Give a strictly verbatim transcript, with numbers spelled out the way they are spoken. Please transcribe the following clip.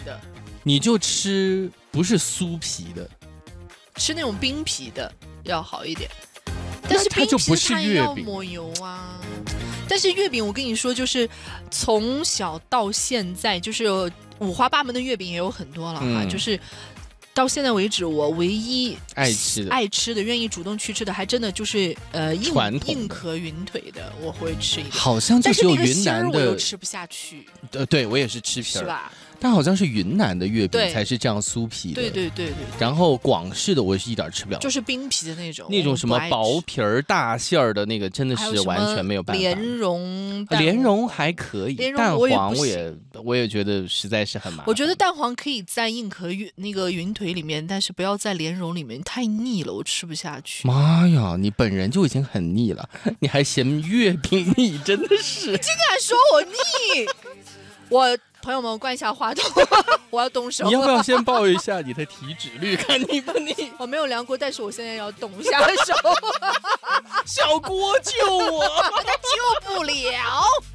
的。 你就吃不是酥皮的， 吃那种冰皮的要好一点。但是它就不是月饼， 要抹油啊。但是月饼，我跟你说，就是从小到现在，就是五花八门的月饼也有很多了哈，嗯、就是到现在为止，我唯一爱吃的、 爱吃的、愿意主动去吃的，还真的就是呃硬硬壳云腿的，我会吃一点。 好像就只有云南的， 我又吃不下去。 呃，对我也是吃皮儿， 是吧？ 但好像是云南的月饼才是这样酥皮的， 对对对 对, 对。 然后广式的我是一点吃不了， 就是冰皮的那种， 那种什么薄皮儿大馅儿的那个，真的是完全没有办法。 莲蓉， 莲蓉还可以，蛋黄我也我也觉得实在是很麻烦。 我觉得蛋黄可以在硬壳云那个云腿里面，但是不要在莲蓉里面，太腻了，我吃不下去。 妈呀，你本人就已经很腻了，你还嫌月饼腻，真的是。 竟敢说我腻！我。朋友们，关一下话筒，我要动手。 你要不要先报一下你的体脂率，看你不腻？ 我没有量过，但是我现在要动一下手。 小郭救我， 他救不了。